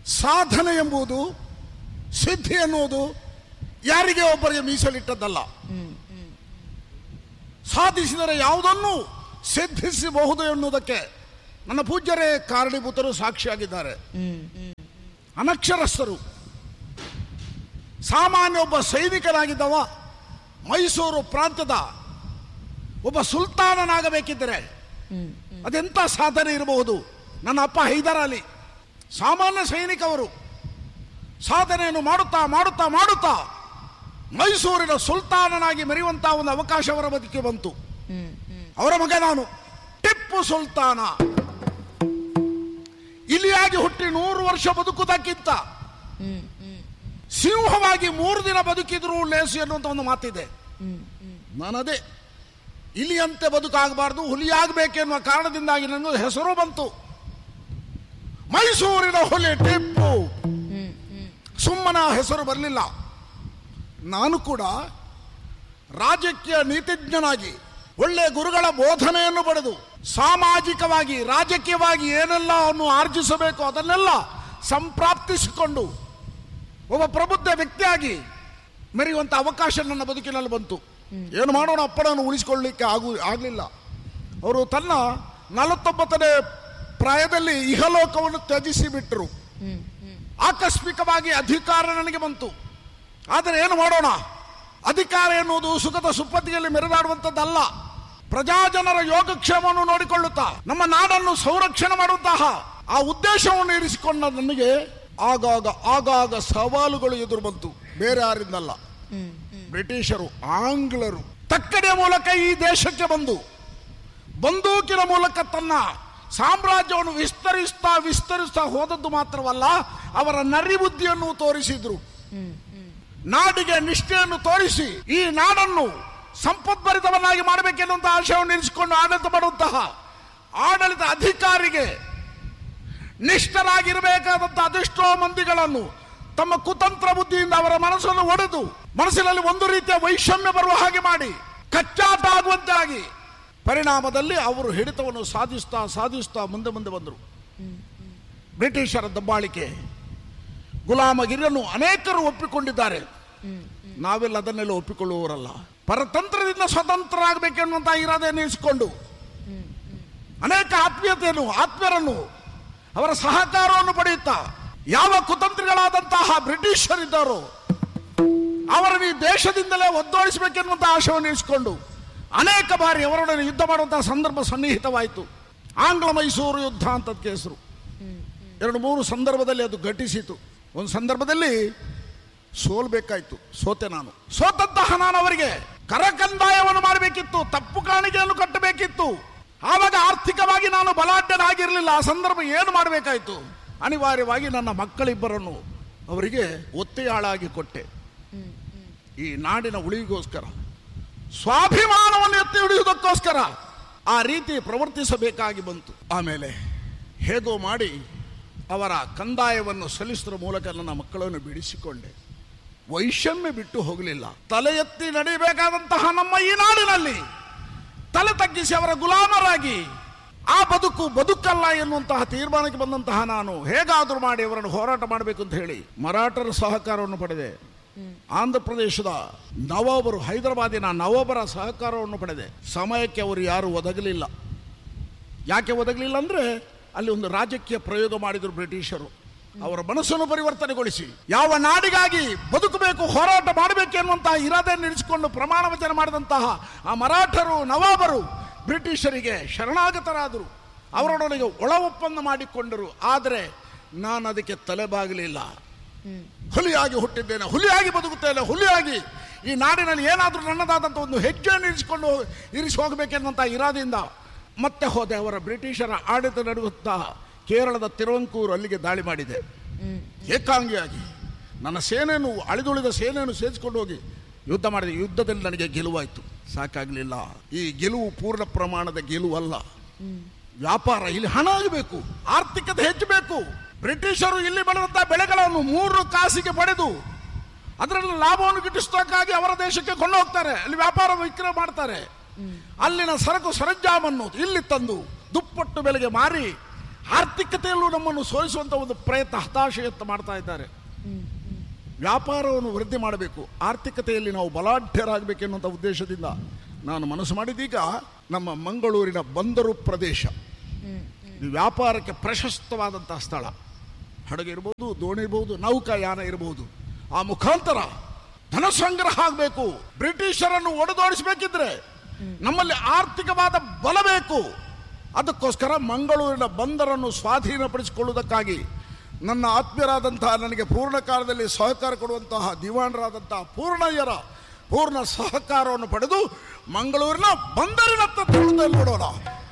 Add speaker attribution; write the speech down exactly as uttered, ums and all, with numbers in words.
Speaker 1: ಸಾಧನೆ ಎಂಬುದು, ಸಿದ್ಧಿ ಎನ್ನುವುದು ಯಾರಿಗೆ ಒಬ್ಬರಿಗೆ ಮೀಸಲಿಟ್ಟದ್ದಲ್ಲ. ಸಾಧಿಸಿದರೆ ಯಾವುದನ್ನು ಸಿದ್ಧಿಸಬಹುದು ಎನ್ನುವುದಕ್ಕೆ ನನ್ನ ಪೂಜ್ಯರೇ ಕಾರಣೀಭೂತರು, ಸಾಕ್ಷಿಯಾಗಿದ್ದಾರೆ. ಅನಕ್ಷರಸ್ಥರು. ಸಾಮಾನ್ಯ ಒಬ್ಬ ಸೈನಿಕನಾಗಿದ್ದವ ಮೈಸೂರು ಪ್ರಾಂತ್ಯದ ಒಬ್ಬ ಸುಲ್ತಾನನಾಗಬೇಕಿದ್ದರೆ ಅದೆಂಥ ಸಾಧನೆ ಇರಬಹುದು. ನನ್ನ ಅಪ್ಪ ಹೈದರ್ ಅಲಿ ಸಾಮಾನ್ಯ ಸೈನಿಕವರು ಸಾಧನೆಯನ್ನು ಮಾಡುತ್ತಾ ಮಾಡುತ್ತಾ ಮಾಡುತ್ತಾ ಮೈಸೂರಿನ ಸುಲ್ತಾನನಾಗಿ ಮೆರೆಯುವಂತ ಒಂದು ಅವಕಾಶ ಅವರ ಬದುಕಿಗೆ ಬಂತು. ಅವರ ಮಗ ನಾನು. ಟಿಪ್ಪು ಸುಲ್ತಾನ ಇಲಿಯಾಗಿ ಹುಟ್ಟಿ ನೂರು ವರ್ಷ ಬದುಕುವುದಕ್ಕಿಂತ ಸಿಂಹವಾಗಿ ಮೂರು ದಿನ ಬದುಕಿದ್ರು ಲೇಸು ಎನ್ನುವಂತ ಒಂದು ಮಾತಿದೆ. ನಾನದೇ ಇಲಿಯಂತೆ ಬದುಕಾಗಬಾರ್ದು, ಹುಲಿಯಾಗಬೇಕೆನ್ನುವ ಕಾರಣದಿಂದಾಗಿ ನನ್ನ ಹೆಸರು ಬಂತು. ಮೈಸೂರಿನ ಹುಲಿ ಟಿಪ್ಪು. ಸುಮ್ಮನ ಹೆಸರು ಬರಲಿಲ್ಲ. ನಾನು ಕೂಡ ರಾಜಕೀಯ ನೀತಿಜ್ಞನಾಗಿ ಒಳ್ಳೆ ಗುರುಗಳ ಬೋಧನೆಯನ್ನು ಪಡೆದು ಸಾಮಾಜಿಕವಾಗಿ ರಾಜಕೀಯವಾಗಿ ಏನೆಲ್ಲ ಅನ್ನು ಆರ್ಜಿಸಬೇಕು ಅದನ್ನೆಲ್ಲ ಸಂಪ್ರಾಪ್ತಿಸಿಕೊಂಡು ಒಬ್ಬ ಪ್ರಬುದ್ಧ ವ್ಯಕ್ತಿಯಾಗಿ ಮೆರೆಯುವಂಥ ಅವಕಾಶ ನನ್ನ ಬದುಕಿನಲ್ಲಿ ಬಂತು. ಏನು ಮಾಡೋಣ, ಅಪ್ಪನನ್ನು ಉಳಿಸಿಕೊಳ್ಳಲಿಕ್ಕೆ ಆಗು ಆಗಲಿಲ್ಲ. ಅವರು ತನ್ನ ನಲವತ್ತೊಂಬತ್ತನೇ ಪ್ರಾಯದಲ್ಲಿ ಇಹಲೋಕವನ್ನು ತ್ಯಜಿಸಿ ಬಿಟ್ಟರು. ಆಕಸ್ಮಿಕವಾಗಿ ಅಧಿಕಾರ ನನಗೆ ಬಂತು. ಆದರೆ ಏನು ಮಾಡೋಣ, ಅಧಿಕಾರ ಎನ್ನುವುದು ಸುಖದ ಸುಪ್ಪತ್ತಿಗೆಯಲ್ಲಿ ಮೆರೆದಾಡುವಂಥದ್ದಲ್ಲ. ಪ್ರಜಾಜನರ ಯೋಗಕ್ಷೇಮವನ್ನು ನೋಡಿಕೊಳ್ಳುತ್ತಾ ನಮ್ಮ ನಾಡನ್ನು ಸಂರಕ್ಷಣೆ ಮಾಡುವಂತಹ ಆ ಉದ್ದೇಶವನ್ನು ಇರಿಸಿಕೊಂಡ ನನಗೆ ಆಗಾಗ ಆಗಾಗ ಸವಾಲುಗಳು ಎದುರು ಬಂತು. ಬೇರೆ ಯಾರಿಂದಲ್ಲ, ಬ್ರಿಟಿಷರು, ಆಂಗ್ಲರು ತಕ್ಕಡಿಯ ಮೂಲಕ ಈ ದೇಶಕ್ಕೆ ಬಂದು ಬಂದೂಕಿನ ಮೂಲಕ ತನ್ನ ಸಾಮ್ರಾಜ್ಯವನ್ನು ವಿಸ್ತರಿಸ್ತಾ ವಿಸ್ತರಿಸ್ತಾ ಹೋದದ್ದು ಮಾತ್ರವಲ್ಲ, ಅವರ ನರಿಬುದ್ಧಿಯನ್ನು ತೋರಿಸಿದ್ರು. ನಾಡಿಗೆ ನಿಷ್ಠೆಯನ್ನು ತೋರಿಸಿ ಈ ನಾಡನ್ನು ಸಂಪದ್ಭರಿತವನ್ನಾಗಿ ಮಾಡಬೇಕೆನ್ನುವಂತ ಆಶಯವನ್ನು ಇರಿಸಿಕೊಂಡು ಆಡಳಿತ ಮಾಡುವಂತಹ ಆಡಳಿತ ಅಧಿಕಾರಿಗೆ ನಿಷ್ಠರಾಗಿರಬೇಕಾದಂತಹ ಅದೆಷ್ಟೋ ಮಂದಿಗಳನ್ನು ತಮ್ಮ ಕುತಂತ್ರ ಬುದ್ಧಿಯಿಂದ ಅವರ ಮನಸ್ಸನ್ನು ಒಡೆದು ಮನಸ್ಸಿನಲ್ಲಿ ಒಂದು ರೀತಿಯ ವೈಷಮ್ಯ ಬರುವ ಹಾಗೆ ಮಾಡಿ ಕಚ್ಚಾಟ ಆಗುವಂತಾಗಿ ಪರಿಣಾಮದಲ್ಲಿ ಅವರು ಹಿಡಿತವನ್ನು ಸಾಧಿಸ್ತಾ ಸಾಧಿಸ್ತಾ ಮುಂದೆ ಮುಂದೆ ಬಂದರು. ಬ್ರಿಟಿಷರ ದಬ್ಬಾಳಿಕೆ, ಗುಲಾಮಗಿರಿಯನ್ನು ಅನೇಕರು ಒಪ್ಪಿಕೊಂಡಿದ್ದಾರೆ. ನಾವೆಲ್ಲ ಅದನ್ನೆಲ್ಲ ಒಪ್ಪಿಕೊಳ್ಳುವವರಲ್ಲ. ಪರತಂತ್ರದಿಂದ ಸ್ವತಂತ್ರ ಆಗಬೇಕೆನ್ನುವಂತ ಇರಾದೆಯನ್ನು ಇರಿಸಿಕೊಂಡು ಅನೇಕ ಆತ್ಮೀಯತೆಯನ್ನು ಆತ್ಮೀಯರನ್ನು ಅವರ ಸಹಕಾರವನ್ನು ಪಡೆಯುತ್ತಾ ಯಾವ ಕುತಂತ್ರಿಗಳಾದಂತಹ ಬ್ರಿಟಿಷರಿದ್ದಾರೋ ಅವರನ್ನು ಈ ದೇಶದಿಂದಲೇ ಒದ್ದೋಡಿಸಬೇಕೆನ್ನುವಂತ ಆಶಯವನ್ನು ಇರಿಸಿಕೊಂಡು ಅನೇಕ ಬಾರಿ ಅವರೊಡನೆ ಯುದ್ಧ ಮಾಡುವಂತಹ ಸಂದರ್ಭ ಸನ್ನಿಹಿತವಾಯಿತು. ಆಂಗ್ಲ ಮೈಸೂರು ಯುದ್ಧ ಅಂತ ಹೆಸರು. ಎರಡು ಮೂರು ಸಂದರ್ಭದಲ್ಲಿ ಅದು ಘಟಿಸಿತು. ಒಂದು ಸಂದರ್ಭದಲ್ಲಿ ಸೋಲ್ಬೇಕಾಯ್ತು, ಸೋತೆ ನಾನು. ಸೋತಂತಹ ನಾನು ಅವರಿಗೆ ಕರಕಂದಾಯವನ್ನು ಮಾಡಬೇಕಿತ್ತು, ತಪ್ಪು ಕಾಣಿಕೆಯನ್ನು ಕಟ್ಟಬೇಕಿತ್ತು. ಆವಾಗ ಆರ್ಥಿಕವಾಗಿ ನಾನು ಬಲಾಢ್ಯನಾಗಿರಲಿಲ್ಲ. ಆ ಸಂದರ್ಭ ಏನು ಮಾಡಬೇಕಾಯ್ತು? ಅನಿವಾರ್ಯವಾಗಿ ನನ್ನ ಮಕ್ಕಳಿಬ್ಬರನ್ನು ಅವರಿಗೆ ಒತ್ತೆಯಾಳಾಗಿ ಕೊಟ್ಟೆ. ಈ ನಾಡಿನ ಉಳಿವಿಗೋಸ್ಕರ, ಸ್ವಾಭಿಮಾನವನ್ನು ಎತ್ತಿ ಹಿಡಿಯುವುದಕ್ಕೋಸ್ಕರ ಆ ರೀತಿ ಪ್ರವರ್ತಿಸಬೇಕಾಗಿ ಬಂತು. ಆಮೇಲೆ ಹೇಗೋ ಮಾಡಿ ಅವರ ಕಂದಾಯವನ್ನು ಸಲ್ಲಿಸುವ ಮೂಲಕ ನನ್ನ ಮಕ್ಕಳನ್ನು ಬಿಡಿಸಿಕೊಂಡೆ. ವೈಷಮ್ಯ ಬಿಟ್ಟು ಹೋಗಲಿಲ್ಲ. ತಲೆ ಎತ್ತಿ ನಡೆಯಬೇಕಾದಂತಹ ನಮ್ಮ ಈ ನಾಡಿನಲ್ಲಿ ತಲೆ ತಗ್ಗಿಸಿ ಅವರ ಗುಲಾಮರಾಗಿ ಆ ಬದುಕು ಬದುಕಲ್ಲ ಎನ್ನುವಂತಹ ತೀರ್ಮಾನಕ್ಕೆ ಬಂದಂತಹ ನಾನು ಹೇಗಾದರೂ ಮಾಡಿ ಅವರನ್ನು ಹೋರಾಟ ಮಾಡಬೇಕು ಅಂತ ಹೇಳಿ ಮರಾಠರ ಸಹಕಾರವನ್ನು ಪಡೆದೆ. ಆಂಧ್ರ ಪ್ರದೇಶದ ನವಾಬರು, ಹೈದರಾಬಾದಿನ ನವಾಬರ ಸಹಕಾರವನ್ನು ಪಡೆದೆ. ಸಮಯಕ್ಕೆ ಅವರು ಯಾರು ಒದಗಲಿಲ್ಲ. ಯಾಕೆ ಒದಗಲಿಲ್ಲ ಅಂದರೆ ಅಲ್ಲಿ ಒಂದು ರಾಜಕೀಯ ಪ್ರಯೋಗ ಮಾಡಿದರು ಬ್ರಿಟಿಷರು. ಅವರ ಮನಸ್ಸನ್ನು ಪರಿವರ್ತನೆಗೊಳಿಸಿ ಯಾವ ನಾಡಿಗಾಗಿ ಬದುಕಬೇಕು, ಹೋರಾಟ ಮಾಡಬೇಕು ಎನ್ನುವಂತಹ ಇರಾದೆಯನ್ನು ಇರಿಸಿಕೊಂಡು ಪ್ರಮಾಣ ವಚನ ಮಾಡಿದಂತಹ ಆ ಮರಾಠರು, ನವಾಬರು ಬ್ರಿಟಿಷರಿಗೆ ಶರಣಾಗತರಾದರು. ಅವರೊಡನೆ ಒಳ ಒಪ್ಪಂದ ಮಾಡಿಕೊಂಡರು. ಆದರೆ ನಾನು ಅದಕ್ಕೆ ತಲೆಬಾಗಲಿಲ್ಲ. ಹುಲಿಯಾಗಿ ಹುಟ್ಟಿದ್ದೇನೆ, ಹುಲಿಯಾಗಿ ಬದುಕುತ್ತೇನೆ, ಹುಲಿಯಾಗಿ ಈ ನಾಡಿನಲ್ಲಿ ಏನಾದರೂ ನನ್ನದಾದಂಥ ಒಂದು ಹೆಜ್ಜೆಯನ್ನು ಇರಿಸಿಕೊಂಡು ಇರಿಸಿ ಹೋಗಬೇಕೆನ್ನುವಂಥ ಇರಾದೆಯಿಂದ ಮತ್ತೆ ಹೋದೆ. ಅವರ ಬ್ರಿಟಿಷರ ಆಡಳಿತ ನಡೆಯುತ್ತಾ ಕೇರಳದ ತಿರುವಂಕೂರು ಅಲ್ಲಿಗೆ ದಾಳಿ ಮಾಡಿದೆ. ಏಕಾಂಗಿಯಾಗಿ ನನ್ನ ಸೇನೆಯನ್ನು, ಅಳಿದುಳಿದ ಸೇನೆಯನ್ನು ಸೇರಿಸಿಕೊಂಡು ಹೋಗಿ ಯುದ್ಧ ಮಾಡಿದೆ. ಯುದ್ಧದಲ್ಲಿ ನನಗೆ ಗೆಲುವಾಯಿತು. ಸಾಕಾಗಲಿಲ್ಲ. ಈ ಗೆಲುವು ಪೂರ್ಣ ಪ್ರಮಾಣದ ಗೆಲುವಲ್ಲ. ವ್ಯಾಪಾರ ಇಲ್ಲಿ ಹಣ ಆಗಬೇಕು, ಆರ್ಥಿಕತೆ ಹೆಚ್ಚಬೇಕು. ಬ್ರಿಟಿಷರು ಇಲ್ಲಿ ಬೆಳೆದಂತಹ ಬೆಳೆಗಳನ್ನು ಮೂರು ಕಾಸಿಗೆ ಪಡೆದು ಅದರಲ್ಲಿ ಲಾಭವನ್ನು ಗಿಟ್ಟಿಸೋಕ್ಕಾಗಿ ಅವರ ದೇಶಕ್ಕೆ ಕೊಂಡು ಹೋಗ್ತಾರೆ. ಅಲ್ಲಿ ವ್ಯಾಪಾರ ವಿಕ್ರಯ ಮಾಡ್ತಾರೆ. ಅಲ್ಲಿನ ಸರಕು ಸರಂಜಾಮನ್ನು ಇಲ್ಲಿ ತಂದು ದುಪ್ಪಟ್ಟು ಬೆಲೆಗೆ ಮಾರಿ ಆರ್ಥಿಕತೆಯಲ್ಲೂ ನಮ್ಮನ್ನು ಸೋಲಿಸುವಂಥ ಒಂದು ಪ್ರಯತ್ನ, ಹತಾಶೆಯತ್ತ ಮಾಡ್ತಾ ಇದ್ದಾರೆ. ವ್ಯಾಪಾರವನ್ನು ವೃದ್ಧಿ ಮಾಡಬೇಕು, ಆರ್ಥಿಕತೆಯಲ್ಲಿ ನಾವು ಬಲಾಢ್ಯರಾಗಬೇಕೆನ್ನುವಂಥ ಉದ್ದೇಶದಿಂದ ನಾನು ಮನಸ್ಸು ಮಾಡಿದೀಗ ನಮ್ಮ ಮಂಗಳೂರಿನ ಬಂದರು ಪ್ರದೇಶ ಇದು ವ್ಯಾಪಾರಕ್ಕೆ ಪ್ರಶಸ್ತವಾದಂತಹ ಸ್ಥಳ. ಹಡಗು ಇರ್ಬೋದು, ದೋಣಿ ಇರ್ಬೋದು, ನೌಕಾಯಾನ ಇರಬಹುದು. ಆ ಮುಖಾಂತರ ಧನ ಸಂಗ್ರಹ ಆಗಬೇಕು. ಬ್ರಿಟಿಷರನ್ನು ಒಡೆದೋಡಿಸಬೇಕಿದ್ರೆ ನಮ್ಮಲ್ಲಿ ಆರ್ಥಿಕವಾದ ಬಲ ಬೇಕು. ಅದಕ್ಕೋಸ್ಕರ ಮಂಗಳೂರಿನ ಬಂದರನ್ನು ಸ್ವಾಧೀನಪಡಿಸಿಕೊಳ್ಳುವುದಕ್ಕಾಗಿ ನನ್ನ ಆತ್ಮೀಯರಾದಂತಹ, ನನಗೆ ಪೂರ್ಣ ಕಾಲದಲ್ಲಿ ಸಹಕಾರ ಕೊಡುವಂತಹ ದಿವಾಣರಾದಂತಹ ಪೂರ್ಣಯ್ಯರ ಪೂರ್ಣ ಸಹಕಾರವನ್ನು ಪಡೆದು ಮಂಗಳೂರಿನ ಬಂದರಿನತ್ತ ನೋಡೋಣ.